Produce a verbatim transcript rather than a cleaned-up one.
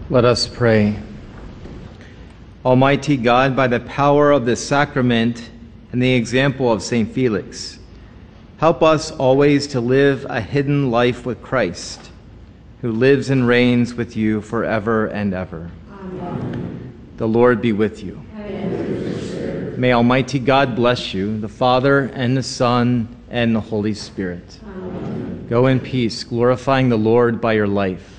Let us pray. Almighty God, by the power of this sacrament and the example of Saint Felix, help us always to live a hidden life with Christ, who lives and reigns with you forever and ever. Amen. The Lord be with you. Amen. May Almighty God bless you, the Father and the Son and the Holy Spirit. Amen. Go in peace, glorifying the Lord by your life.